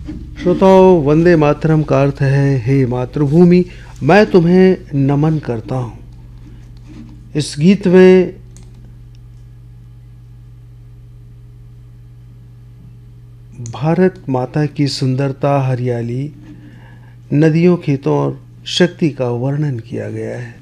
श्रोताओं, वंदे मातरम का अर्थ है हे मातृभूमि, मैं तुम्हें नमन करता हूँ। इस गीत में भारत माता की सुंदरता, हरियाली, नदियों, खेतों और शक्ति का वर्णन किया गया है।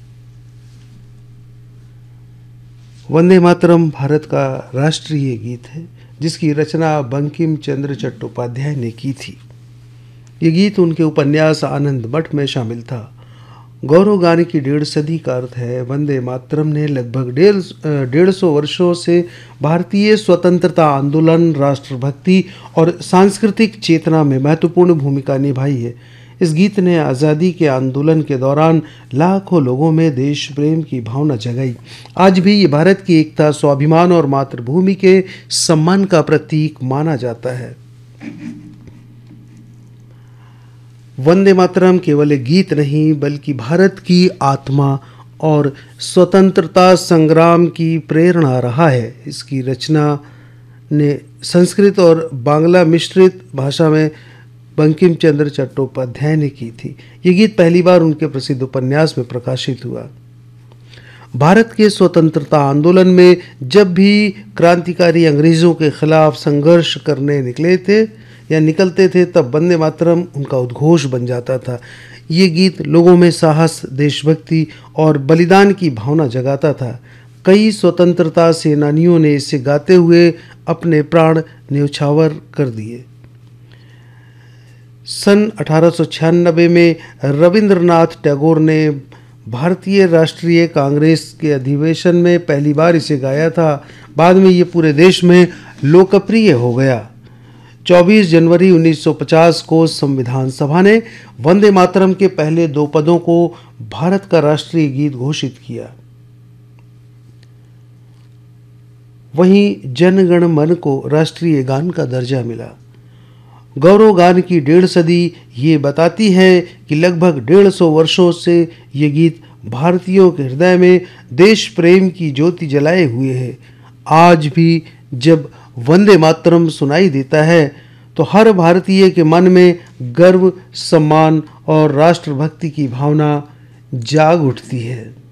वंदे मातरम भारत का राष्ट्रीय गीत है जिसकी रचना बंकिम चंद्र चट्टोपाध्याय ने की थी। ये गीत उनके उपन्यास आनंद मठ में शामिल था। गौरव गान की 1.5 सदी का अर्थ है। वंदे मातरम ने लगभग 150 वर्षों से भारतीय स्वतंत्रता आंदोलन, राष्ट्रभक्ति और सांस्कृतिक चेतना में महत्वपूर्ण भूमिका निभाई है। इस गीत ने आज़ादी के आंदोलन के दौरान लाखों लोगों में देश प्रेम की भावना जगाई। आज भी ये भारत की एकता, स्वाभिमान और मातृभूमि के सम्मान का प्रतीक माना जाता है। वंदे मातरम केवल एक गीत नहीं बल्कि भारत की आत्मा और स्वतंत्रता संग्राम की प्रेरणा रहा है। इसकी रचना ने संस्कृत और बांग्ला मिश्रित भाषा में बंकिम चंद्र चट्टोपाध्याय ने की थी। ये गीत पहली बार उनके प्रसिद्ध उपन्यास में प्रकाशित हुआ। भारत के स्वतंत्रता आंदोलन में जब भी क्रांतिकारी अंग्रेजों के खिलाफ संघर्ष करने निकलते थे तब वंदे मातरम उनका उद्घोष बन जाता था। ये गीत लोगों में साहस, देशभक्ति और बलिदान की भावना जगाता था। कई स्वतंत्रता सेनानियों ने इसे गाते हुए अपने प्राण न्यौछावर कर दिए। सन 1896 में रविंद्रनाथ टैगोर ने भारतीय राष्ट्रीय कांग्रेस के अधिवेशन में पहली बार इसे गाया था। बाद में ये पूरे देश में लोकप्रिय हो गया। 24 जनवरी 1950 को संविधान सभा ने वंदे मातरम के पहले 2 पदों को भारत का राष्ट्रीय गीत घोषित किया। वहीं जन गण मन को राष्ट्रीय गान का दर्जा मिला। गौरव गान की 1.5 सदी ये बताती है कि लगभग 150 वर्षों से ये गीत भारतीयों के हृदय में देश प्रेम की ज्योति जलाए हुए है। आज भी जब वंदे मातरम सुनाई देता है तो हर भारतीय के मन में गर्व, सम्मान और राष्ट्रभक्ति की भावना जाग उठती है।